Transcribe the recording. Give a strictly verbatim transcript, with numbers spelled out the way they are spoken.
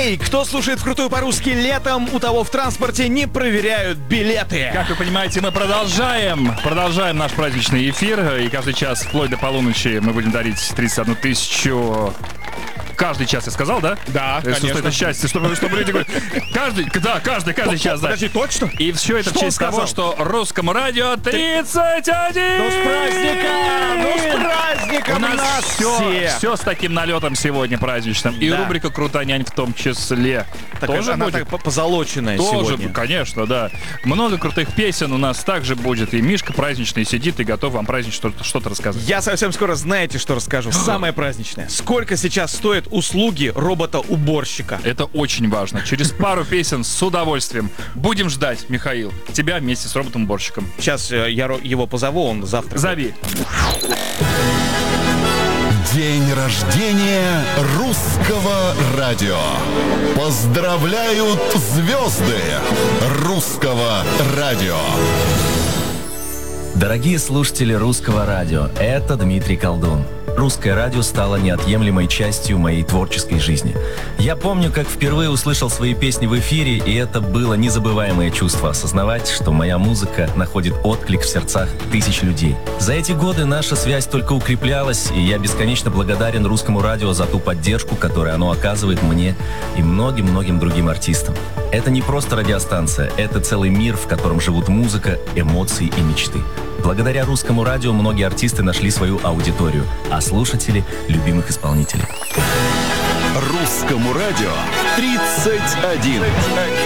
Эй, кто слушает «Вкрутую по-русски» летом, у того в транспорте не проверяют билеты. Как вы понимаете, мы продолжаем, продолжаем наш праздничный эфир. И каждый час, вплоть до полуночи, мы будем дарить тридцать одну тысячу... Каждый час я сказал, да? Да, это, конечно. Это счастье, чтобы, чтобы люди говорят. Каждый, да, каждый, каждый час, да. Подожди, точно? И все это Что в честь он того, сказал? что русскому радио тридцать один! Ну с праздником! Ну с праздником У нас, нас все, все! все с таким налетом сегодня праздничным. И Да. рубрика «Крутанянь» в том числе. Так Тоже она будет? так позолоченная Тоже, сегодня. конечно, да. Много крутых песен у нас также будет. И Мишка праздничный сидит и готов вам празднично что-то, что-то рассказать. Я совсем скоро знаете, что расскажу. Самое праздничное. Сколько сейчас стоят услуги робота-уборщика? Это очень важно. Через пару песен с удовольствием будем ждать, Михаил, тебя вместе с роботом-уборщиком. Сейчас э, я ро- его позову, он завтра. Зови. День рождения русского радио. Поздравляют звезды русского радио. Дорогие слушатели русского радио, это Дмитрий Колдун. Русское радио стало неотъемлемой частью моей творческой жизни. Я помню, как впервые услышал свои песни в эфире, и это было незабываемое чувство осознавать, что моя музыка находит отклик в сердцах тысяч людей. За эти годы наша связь только укреплялась, и я бесконечно благодарен русскому радио за ту поддержку, которую оно оказывает мне и многим-многим другим артистам. Это не просто радиостанция, это целый мир, в котором живут музыка, эмоции и мечты. Благодаря русскому радио многие артисты нашли свою аудиторию, а слушатели — любимых исполнителей. Русскому радио тридцать один.